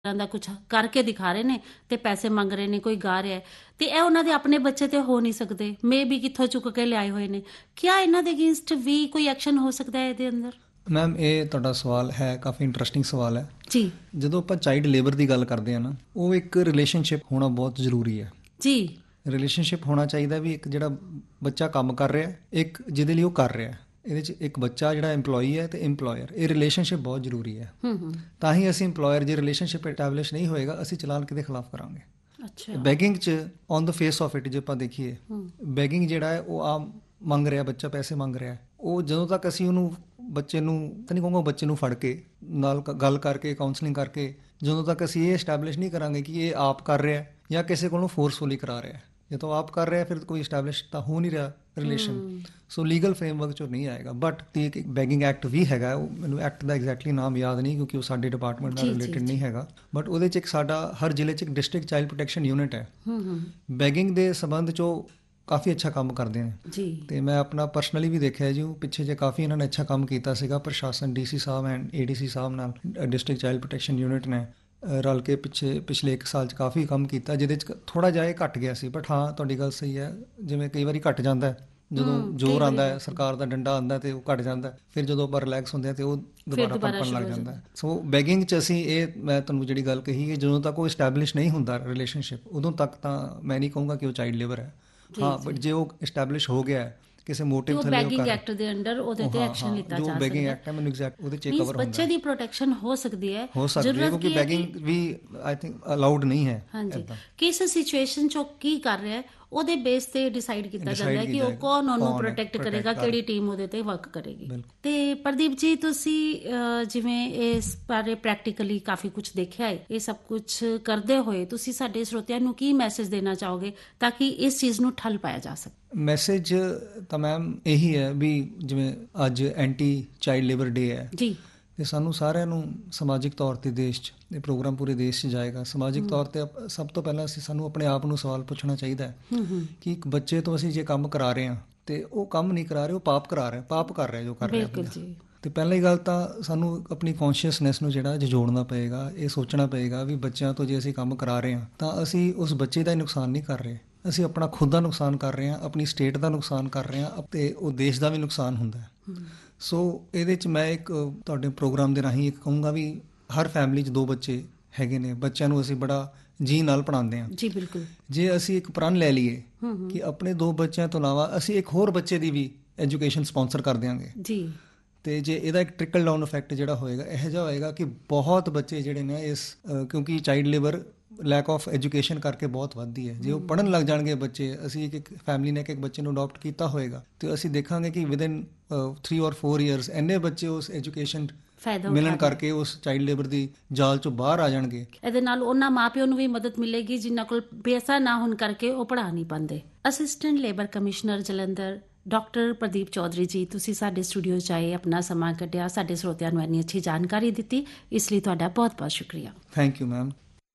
ਦਾ ਕੁਝ ਕਰਕੇ ਦਿਖਾ ਰਹੇ ਨੇ ਤੇ ਪੈਸੇ ਮੰਗ ਰਹੇ ਨੇ, ਕੋਈ ਗਾ ਰਿਹਾ ਹੈ ਤੇ ਇਹ ਉਹਨਾਂ ਦੇ ਆਪਣੇ ਬੱਚੇ ਤੇ ਹੋ ਨਹੀਂ ਸਕਦੇ, ਮੇ ਵੀ ਕਿੱਥੋਂ ਚੁੱਕ ਕੇ ਲਿਆਏ ਹੋਏ ਨੇ। ਕਿਆ ਇਹਨਾਂ ਦੇ ਅਗੇਂਸਟ ਵੀ ਕੋਈ ਐਕਸ਼ਨ ਹੋ ਸਕਦਾ ਹੈ ਇਹਦੇ ਅੰਦਰ? ਮੈਮ ਇਹ ਤੁਹਾਡਾ ਸਵਾਲ ਹੈ ਕਾਫੀ ਇੰਟਰਸਟਿੰਗ ਸਵਾਲ ਹੈ ਜੀ। ਜਦੋਂ ਆਪਾਂ ਚਾਈਲਡ ਲੇਬਰ ਦੀ ਗੱਲ ਕਰਦੇ ਹਾਂ ਨਾ, ਉਹ ਇੱਕ ਰਿਲੇਸ਼ਨਸ਼ਿਪ ਹੋਣਾ ਬਹੁਤ ਜ਼ਰੂਰੀ ਹੈ ਜੀ। ਰਿਲੇਸ਼ਨਸ਼ਿਪ ਹੋਣਾ ਚਾਹੀਦਾ ਵੀ ਇੱਕ ਜਿਹੜਾ ਬੱਚਾ ਕੰਮ ਕਰ ਰਿਹਾ, ਇੱਕ ਜਿਹਦੇ ਲਈ ਉਹ ਕਰ ਰਿਹਾ, ਇਹਦੇ 'ਚ ਇੱਕ ਬੱਚਾ ਜਿਹੜਾ EMPLOYEE ਹੈ ਤੇ EMPLOYER, ਇਹ ਰਿਲੇਸ਼ਨਸ਼ਿਪ ਬਹੁਤ ਜ਼ਰੂਰੀ ਹੈ। ਤਾਂ ਹੀ ਅਸੀਂ EMPLOYER ਜੇ ਰਿਲੇਸ਼ਨਸ਼ਿਪ ਐਸਟੈਬਲਿਸ਼ ਨਹੀਂ ਹੋਏਗਾ ਅਸੀਂ ਚਲਾਨ ਕਿਹਦੇ ਖਿਲਾਫ ਕਰਾਂਗੇ। ਅੱਛਾ। ਬੈਗਿੰਗ 'ਚ on the face of it ਜੇ ਆਪਾਂ ਦੇਖੀਏ, ਬੈਗਿੰਗ ਜਿਹੜਾ ਹੈ ਉਹ ਆਮ ਮੰਗ ਰਿਹਾ, ਬੱਚਾ ਪੈਸੇ ਮੰਗ ਰਿਹਾ, ਉਹ ਜਦੋਂ ਤੱਕ ਅਸੀਂ ਉਹਨੂੰ ਬੱਚੇ ਨੂੰ ਤਾਂ ਨਹੀਂ ਕਹੂੰਗਾ, ਬੱਚੇ ਨੂੰ ਫੜ ਕੇ ਨਾਲ ਗੱਲ ਕਰਕੇ ਕਾਉਂਸਲਿੰਗ ਕਰਕੇ ਜਦੋਂ ਤੱਕ ਅਸੀਂ ਇਹ ਐਸਟੈਬਲਿਸ਼ ਨਹੀਂ ਕਰਾਂਗੇ ਕਿ ਇਹ ਆਪ ਕਰ ਰਿਹਾ ਜਾਂ ਕਿਸੇ ਕੋਲੋਂ ਫੋਰਸਫੁਲੀ ਕਰਾ ਰਿਹਾ, ਜਦੋਂ ਆਪ ਕਰ ਰਿਹਾ ਫਿਰ ਕੋਈ ਐਸਟੈਬਲਿਸ਼ ਤਾਂ ਹੋ ਨਹੀਂ ਰਿਹਾ ਰਿਲੇਸ਼ਨ, ਸੋ ਲੀਗਲ ਫਰੇਮਵਰਕ 'ਚੋਂ ਨਹੀਂ ਆਏਗਾ। ਬਟ ਇੱਕ ਬੈਗਿੰਗ ਐਕਟ ਵੀ ਹੈਗਾ, ਉਹ ਮੈਨੂੰ ਐਕਟ ਦਾ ਐਗਜ਼ੈਕਟਲੀ ਨਾਮ ਯਾਦ ਨਹੀਂ ਕਿਉਂਕਿ ਉਹ ਸਾਡੇ ਡਿਪਾਰਟਮੈਂਟ ਨਾਲ ਰਿਲੇਟਡ ਨਹੀਂ ਹੈਗਾ, ਬਟ ਉਹਦੇ 'ਚ ਇੱਕ ਸਾਡਾ ਹਰ ਜ਼ਿਲ੍ਹੇ 'ਚ ਇੱਕ ਡਿਸਟ੍ਰਿਕਟ ਚਾਈਲਡ ਪ੍ਰੋਟੈਕਸ਼ਨ ਯੂਨਿਟ ਹੈ, ਬੈਗਿੰਗ ਦੇ ਸੰਬੰਧ 'ਚੋਂ ਕਾਫੀ ਅੱਛਾ ਕੰਮ ਕਰਦੇ ਨੇ ਜੀ। ਤੇ ਮੈਂ ਆਪਣਾ ਪਰਸਨਲੀ ਵੀ ਦੇਖਿਆ ਜੀ, ਉਹ ਪਿੱਛੇ ਜੇ ਕਾਫੀ ਇਹਨਾਂ ਨੇ ਅੱਛਾ ਕੰਮ ਕੀਤਾ ਸੀਗਾ, ਪ੍ਰਸ਼ਾਸਨ DC ਸਾਹਿਬ ਐਂਡ ADC ਸਾਹਿਬ ਨਾਲ ਡਿਸਟ੍ਰਿਕਟ ਚਾਈਲਡ ਪ੍ਰੋਟੈਕਸ਼ਨ ਯੂਨਿਟ ਨੇ ਰਲ ਕੇ ਪਿਛਲੇ 1 ਸਾਲ 'ਚ ਕਾਫੀ ਕੰਮ ਕੀਤਾ, ਜਿਹਦੇ 'ਚ ਥੋੜ੍ਹਾ ਜਿਹਾ ਇਹ ਘੱਟ ਗਿਆ ਸੀ। ਬਟ ਹਾਂ ਤੁਹਾਡੀ ਗੱਲ ਸਹੀ ਹੈ, ਜਿਵੇਂ ਕਈ ਵਾਰੀ ਘੱਟ ਜਾਂਦਾ ਜਦੋਂ ਜ਼ੋਰ ਆਉਂਦਾ ਹੈ, ਸਰਕਾਰ ਦਾ ਡੰਡਾ ਆਉਂਦਾ ਤੇ ਉਹ ਘੱਟ ਜਾਂਦਾ, ਫਿਰ ਜਦੋਂ ਆਪਾਂ ਰਿਲੈਕਸ ਹੁੰਦੇ ਹਾਂ ਤੇ ਉਹ ਦੁਬਾਰਾ ਪਣਪਣ ਲੱਗ ਜਾਂਦਾ। ਸੋ ਬੈਗਿੰਗ 'ਚ ਅਸੀਂ ਮੈਂ ਤੁਹਾਨੂੰ ਜਿਹੜੀ ਗੱਲ ਕਹੀ ਕਿ ਜਦੋਂ ਤੱਕ ਉਹ ਐਸਟੈਬਲਿਸ਼ ਨਹੀਂ ਹੁੰਦਾ ਰਿਲੇਸ਼ਨਸ਼ਿਪ, ਉਦੋਂ ਤੱਕ ਤਾਂ ਮੈਂ ਨਹੀਂ ਕਹੂੰਗਾ ਕਿ ਉਹ ਚਾਈਲਡ ਲੇਬਰ ਹੈ। ਹਾਂ, ਬਟ ਜੇ ਉਹ ਐਸਟੈਬਲਿਸ਼ ਹੋ ਗਿਆ ਹੈ ਕਿਸੇ ਮੋਟਿਵ ਥੱਲੇ, ਬੈਗਿੰਗ ਐਕਟ ਦੇ ਅੰਡਰ ਉਹਦੇ ਤੇ ਐਕਸ਼ਨ ਲਿੱਤਾ ਜਾ ਸਕਦਾ ਹੈ। ਜੋ ਬੈਗਿੰਗ ਐਕਟ ਹੈ ਮੈਨੂੰ ਐਗਜ਼ੈਕਟ ਉਹਦੇ 'ਚ ਕਵਰ ਹੁੰਦਾ ਹੈ। ਬੱਚੇ ਦੀ ਪ੍ਰੋਟੈਕਸ਼ਨ ਹੋ ਸਕਦੀ ਹੈ ਕਿਉਂਕਿ begging we I think allowed ਨਹੀਂ ਹੈ। ਹਾਂਜੀ, ਕਿਸ ਸਿਚੁਏਸ਼ਨ 'ਚ ਕੀ ਕਰ ਰਿਹਾ ਹੈ ਉਹਦੇ ਬੇਸ ਤੇ ਡਿਸਾਈਡ ਕੀਤਾ ਜਾਂਦਾ ਹੈ ਕਿ ਉਹ ਕੌਣ ਉਹਨੂੰ ਪ੍ਰੋਟੈਕਟ ਕਰੇਗਾ, ਕਿਹੜੀ ਟੀਮ ਉਹਦੇ ਤੇ ਵਰਕ ਕਰੇਗੀ। ਤੇ ਪ੍ਰਦੀਪ ਜੀ, ਤੁਸੀਂ ਜਿਵੇਂ ਇਸ ਬਾਰੇ ਪ੍ਰੈਕਟੀਕਲੀ ਕਾਫੀ ਕੁਝ ਦੇਖਿਆ ਹੈ, ਇਹ ਸਭ ਕੁਝ ਕਰਦੇ ਹੋਏ ਤੁਸੀਂ ਸਾਡੇ ਸਰੋਤਿਆਂ ਨੂੰ ਕੀ ਮੈਸੇਜ ਦੇਣਾ ਚਾਹੋਗੇ ਤਾਂ ਕਿ ਇਸ ਚੀਜ਼ ਨੂੰ ਠੱਲ ਪਾਇਆ ਜਾ ਸਕੇ? ਮੈਸੇਜ ਤਾਂ ਮੈਮ ਇਹੀ ਹੈ ਵੀ ਜਿਵੇਂ ਅੱਜ ਐਂਟੀ ਚਾਈਲਡ ਲੇਬਰ ਡੇ ਹੈ ਜੀ, ਤੇ ਸਾਨੂੰ ਸਾਰਿਆਂ ਨੂੰ ਸਮਾਜਿਕ ਤੌਰ ਤੇ ਦੇਸ਼ 'ਚ ਇਹ ਪ੍ਰੋਗਰਾਮ ਪੂਰੇ ਦੇਸ਼ 'ਚ ਜਾਏਗਾ। ਸਮਾਜਿਕ ਤੌਰ ਤੇ ਸਭ ਤੋਂ ਪਹਿਲਾਂ ਸਾਨੂੰ ਆਪਣੇ ਆਪ ਨੂੰ ਸਵਾਲ ਪੁੱਛਣਾ ਚਾਹੀਦਾ ਹੈ ਕਿ ਇੱਕ ਬੱਚੇ ਤੋਂ ਅਸੀਂ ਜੇ ਕੰਮ ਕਰਾ ਰਹੇ ਹਾਂ ਤੇ ਉਹ ਕੰਮ ਨਹੀਂ ਕਰਾ ਰਹੇ, ਉਹ ਪਾਪ ਕਰਾ ਰਹੇ, ਪਾਪ ਕਰ ਰਿਹਾ ਜੋ ਕਰ ਰਿਹਾ ਬੰਦਾ। ਤੇ ਪਹਿਲੀ ਗੱਲ ਤਾਂ ਸਾਨੂੰ ਆਪਣੀ ਕੌਨਸ਼ੀਅਸਨੈਸ ਨੂੰ ਜਿਹੜਾ ਜੋੜਨਾ ਪਏਗਾ, ਇਹ ਸੋਚਣਾ ਪਏਗਾ ਵੀ ਬੱਚਿਆਂ ਤੋਂ ਜੇ ਅਸੀਂ ਕੰਮ ਕਰਾ ਰਹੇ ਹਾਂ ਤਾਂ ਅਸੀਂ ਉਸ ਬੱਚੇ ਦਾ ਹੀ ਨੁਕਸਾਨ ਨਹੀਂ ਕਰ ਰਹੇ, ਅਸੀਂ ਆਪਣਾ ਖੁਦ ਦਾ ਨੁਕਸਾਨ ਕਰ ਰਹੇ ਹਾਂ, ਆਪਣੀ ਸਟੇਟ ਦਾ ਨੁਕਸਾਨ ਕਰ ਰਹੇ ਹਾਂ ਤੇ ਉਹ ਦੇਸ਼ ਦਾ ਵੀ ਨੁਕਸਾਨ ਹੁੰਦਾ ਹੈ। ਸੋ ਇਹਦੇ 'ਚ ਮੈਂ ਇੱਕ ਤੁਹਾਡੇ ਪ੍ਰੋਗਰਾਮ ਦੇ ਰਾਹੀਂ ਇੱਕ ਕਹੂੰਗਾ ਵੀ ਹਰ ਫੈਮਿਲੀ 'ਚ 2 ਬੱਚੇ ਹੈਗੇ ਨੇ, ਬੱਚਿਆਂ ਨੂੰ ਅਸੀਂ ਬੜਾ ਜੀ ਨਾਲ ਪੜ੍ਹਾਉਂਦੇ ਹਾਂ ਜੀ। ਬਿਲਕੁਲ, ਜੇ ਅਸੀਂ ਇੱਕ ਪ੍ਰਣ ਲੈ ਲਈਏ ਕਿ ਆਪਣੇ 2 ਬੱਚਿਆਂ ਤੋਂ ਇਲਾਵਾ ਅਸੀਂ ਇੱਕ ਹੋਰ ਬੱਚੇ ਦੀ ਵੀ ਐਜੂਕੇਸ਼ਨ ਸਪਾਂਸਰ ਕਰ ਦਿਆਂਗੇ ਜੀ, ਤੇ ਜੇ ਇਹਦਾ ਇੱਕ ਟ੍ਰਿਕਲ ਡਾਊਨ ਇਫੈਕਟ ਜਿਹੜਾ ਹੋਏਗਾ ਇਹੋ ਜਿਹਾ ਹੋਏਗਾ ਕਿ ਬਹੁਤ ਬੱਚੇ ਜਿਹੜੇ ਨੇ ਇਸ ਕਿਉਂਕਿ child labour lack of education ਕਰਕੇ ਬਹੁਤ ਵੱਧਦੀ ਹੈ, ਜੇ ਉਹ ਪੜ੍ਹਨ ਲੱਗ ਜਾਣਗੇ ਬੱਚੇ, ਅਸੀਂ ਇੱਕ ਫੈਮਿਲੀ ਨੇ ਇੱਕ ਬੱਚੇ ਨੂੰ ਅਡਾਪਟ ਕੀਤਾ ਹੋਏਗਾ ਤੇ ਅਸੀਂ ਦੇਖਾਂਗੇ ਕਿ ਵਿਦਿਨ 3 or 4 years ਇੰਨੇ ਬੱਚੇ ਉਸ ਐਜੂਕੇਸ਼ਨ ਮਿਲਣ ਕਰਕੇ ਉਸ ਚਾਈਲਡ ਲੇਬਰ ਦੀ ਜਾਲ ਚੋਂ ਬਾਹਰ ਆ ਜਾਣਗੇ। ਇਹਦੇ ਨਾਲ ਉਹਨਾਂ ਮਾਪਿਆਂ ਨੂੰ ਵੀ ਮਦਦ ਮਿਲੇਗੀ ਜਿਨ੍ਹਾਂ ਕੋਲ ਪੈਸਾ ਨਾ ਹੋਣ ਕਰਕੇ ਉਹ ਪੜ੍ਹਾ ਨਹੀਂ ਪਾਉਂਦੇ। Assistant labour commissioner Jalandhar doctor Pradeep Chaudhary ਜੀ, ਤੁਸੀਂ ਸਾਡੇ ਸਟੂਡੀਓ 'ਚ ਆਏ, ਆਪਣਾ ਸਮਾਂ ਕੱਢਿਆ, ਸਾਡੇ ਸਰੋਤਿਆਂ ਨੂੰ ਇੰਨੀ ਅੱਛੀ ਜਾਣਕਾਰੀ ਦਿੱਤੀ, ਇਸ ਲਈ ਤੁਹਾਡਾ ਬਹੁਤ ਬਹੁਤ ਸ਼ੁਕਰੀਆ। Thank you ma'am.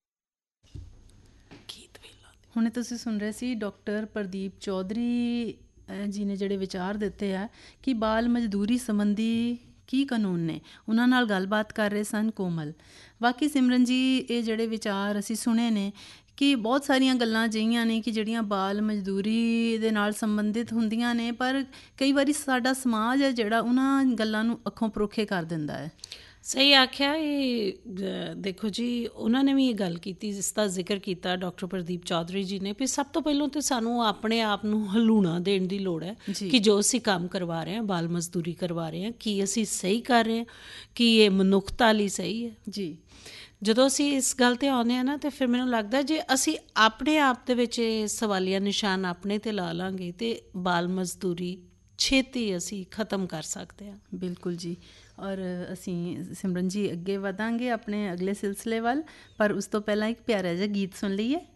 ਹੁਣੇ ਤੁਸੀਂ ਸੁਣ ਰਹੇ ਸੀ ਡਾਕਟਰ ਪ੍ਰਦੀਪ ਚੌਧਰੀ ਜੀ ਨੇ ਜਿਹੜੇ ਵਿਚਾਰ ਦਿੱਤੇ ਆ ਕਿ ਬਾਲ ਮਜ਼ਦੂਰੀ ਸੰਬੰਧੀ ਕੀ ਕਾਨੂੰਨ ਨੇ, ਉਹਨਾਂ ਨਾਲ ਗੱਲਬਾਤ ਕਰ ਰਹੇ ਸਨ ਕੋਮਲ। ਬਾਕੀ ਸਿਮਰਨ ਜੀ, ਇਹ ਜਿਹੜੇ ਵਿਚਾਰ ਅਸੀਂ ਸੁਣੇ ਨੇ ਕਿ ਬਹੁਤ ਸਾਰੀਆਂ ਗੱਲਾਂ ਅਜਿਹੀਆਂ ਨੇ ਕਿ ਜਿਹੜੀਆਂ ਬਾਲ ਮਜ਼ਦੂਰੀ ਦੇ ਨਾਲ ਸੰਬੰਧਿਤ ਹੁੰਦੀਆਂ ਨੇ, ਪਰ ਕਈ ਵਾਰੀ ਸਾਡਾ ਸਮਾਜ ਹੈ ਜਿਹੜਾ ਉਹਨਾਂ ਗੱਲਾਂ ਨੂੰ ਅੱਖੋਂ ਪਰੋਖੇ ਕਰ ਦਿੰਦਾ ਹੈ। ਸਹੀ ਆਖਿਆ। ਇਹ ਦੇਖੋ ਜੀ, ਉਹਨਾਂ ਨੇ ਵੀ ਇਹ ਗੱਲ ਕੀਤੀ, ਜਿਸ ਦਾ ਜ਼ਿਕਰ ਕੀਤਾ ਡਾਕਟਰ ਪ੍ਰਦੀਪ ਚੌਧਰੀ ਜੀ ਨੇ, ਵੀ ਸਭ ਤੋਂ ਪਹਿਲਾਂ ਤਾਂ ਸਾਨੂੰ ਆਪਣੇ ਆਪ ਨੂੰ ਹਲੂਣਾ ਦੇਣ ਦੀ ਲੋੜ ਹੈ ਕਿ ਜੋ ਅਸੀਂ ਕੰਮ ਕਰਵਾ ਰਹੇ ਹਾਂ, ਬਾਲ ਮਜ਼ਦੂਰੀ ਕਰਵਾ ਰਹੇ ਹਾਂ, ਕੀ ਅਸੀਂ ਸਹੀ ਕਰ ਰਹੇ ਹਾਂ, ਕੀ ਇਹ ਮਨੁੱਖਤਾ ਲਈ ਸਹੀ ਹੈ ਜੀ। ਜਦੋਂ ਅਸੀਂ ਇਸ ਗੱਲ 'ਤੇ ਆਉਂਦੇ ਹਾਂ ਨਾ, ਤਾਂ ਫਿਰ ਮੈਨੂੰ ਲੱਗਦਾ ਜੇ ਅਸੀਂ ਆਪਣੇ ਆਪ ਦੇ ਵਿੱਚ ਇਹ ਸਵਾਲੀਆ ਨਿਸ਼ਾਨ ਆਪਣੇ 'ਤੇ ਲਾ ਲਾਂਗੇ ਤਾਂ ਬਾਲ ਮਜ਼ਦੂਰੀ ਛੇਤੀ ਅਸੀਂ ਖ਼ਤਮ ਕਰ ਸਕਦੇ ਹਾਂ। ਬਿਲਕੁਲ ਜੀ। ਔਰ ਅਸੀਂ ਸਿਮਰਨ ਜੀ ਅੱਗੇ ਵਧਾਂਗੇ ਆਪਣੇ ਅਗਲੇ ਸਿਲਸਿਲੇ ਵੱਲ, ਪਰ ਉਸ ਤੋਂ ਪਹਿਲਾਂ ਇੱਕ ਪਿਆਰਾ ਜਿਹਾ ਗੀਤ ਸੁਣ ਲਈਏ।